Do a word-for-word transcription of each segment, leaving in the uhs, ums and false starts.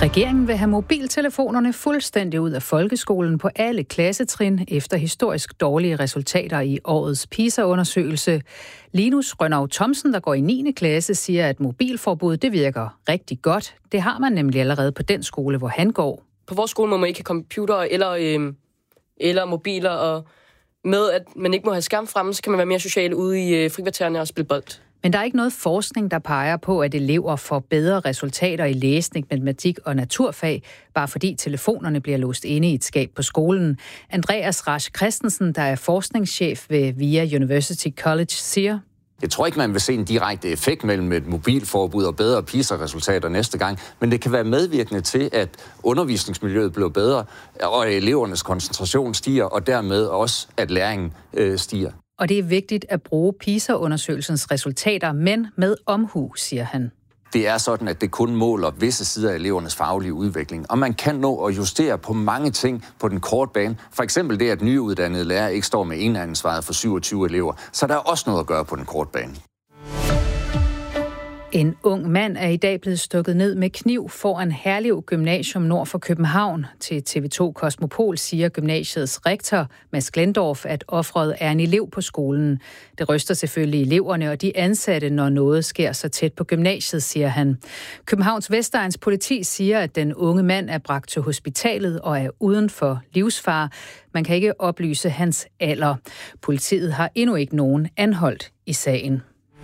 Regeringen vil have mobiltelefonerne fuldstændig ud af folkeskolen på alle klassetrin efter historisk dårlige resultater i årets PISA-undersøgelse. Linus Rønnaug Thomsen, der går i niende klasse, siger, at mobilforbud det virker rigtig godt. Det har man nemlig allerede på den skole, hvor han går. På vores skole må man ikke have computer eller, øh, eller mobiler, og med at man ikke må have skærm fremme, så kan man være mere social ude i øh, frikvartererne og spille bold. Men der er ikke noget forskning, der peger på, at elever får bedre resultater i læsning, matematik og naturfag, bare fordi telefonerne bliver låst inde i et skab på skolen. Andreas Rasch Christensen, der er forskningschef ved VIA University College, siger: Jeg tror ikke, man vil se en direkte effekt mellem et mobilforbud og bedre PISA-resultater næste gang, men det kan være medvirkende til, at undervisningsmiljøet bliver bedre, og at elevernes koncentration stiger, og dermed også, at læringen øh, stiger. Og det er vigtigt at bruge PISA-undersøgelsens resultater, men med omhu, siger han. Det er sådan, at det kun måler visse sider af elevernes faglige udvikling, og man kan nå at justere på mange ting på den korte bane. For eksempel det, at nyuddannede lærere ikke står med eneansvaret for syvogtyve elever, så der er også noget at gøre på den korte bane. En ung mand er i dag blevet stukket ned med kniv foran Herlev Gymnasium nord for København. Til T V to Kosmopol siger gymnasiets rektor, Mads Glendorf, at offeret er en elev på skolen. Det ryster selvfølgelig eleverne og de ansatte, når noget sker så tæt på gymnasiet, siger han. Københavns Vestegns politi siger, at den unge mand er bragt til hospitalet og er uden for livsfare. Man kan ikke oplyse hans alder. Politiet har endnu ikke nogen anholdt i sagen.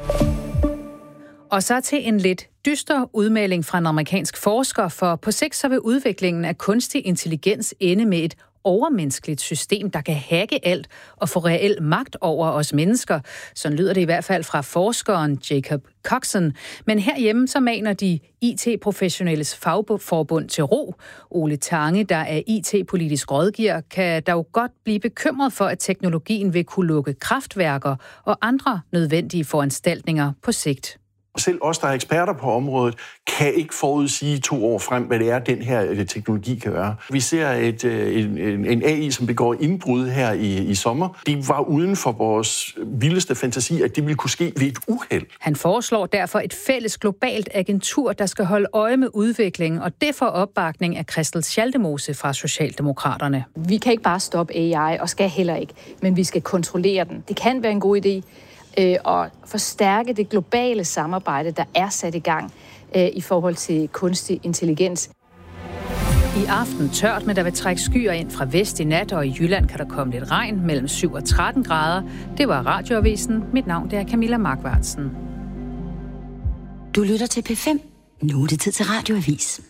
Og så til en lidt dyster udmelding fra en amerikansk forsker, for på sigt så vil udviklingen af kunstig intelligens ende med et overmenneskeligt system, der kan hacke alt og få reel magt over os mennesker. Sådan lyder det i hvert fald fra forskeren Jacob Coxon. Men herhjemme så maner de I T-professionelles fagforbund til ro. Ole Tange, der er I T-politisk rådgiver, kan dog godt blive bekymret for, at teknologien vil kunne lukke kraftværker og andre nødvendige foranstaltninger på sigt. Selv os, der er eksperter på området, kan ikke forudsige to år frem, hvad det er, den her teknologi kan gøre. Vi ser et, en, en A I, som begår indbrud her i, i sommer. Det var uden for vores vildeste fantasi, at det ville kunne ske ved et uheld. Han foreslår derfor et fælles globalt agentur, der skal holde øje med udviklingen, og det får opbakning af Christel Schaldemose fra Socialdemokraterne. Vi kan ikke bare stoppe A I, og skal heller ikke, men vi skal kontrollere den. Det kan være en god idé og forstærke det globale samarbejde, der er sat i gang øh, i forhold til kunstig intelligens. I aften tørt, men der vil trække skyer ind fra vest i nat, og i Jylland kan der komme lidt regn mellem syv og tretten grader. Det var Radioavisen. Mit navn det er Camilla Markvartsen. Du lytter til P fem. Nu er det tid til Radioavis.